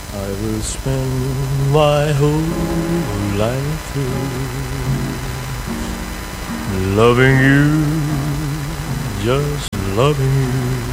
I will spend my whole life through loving you, just loving you.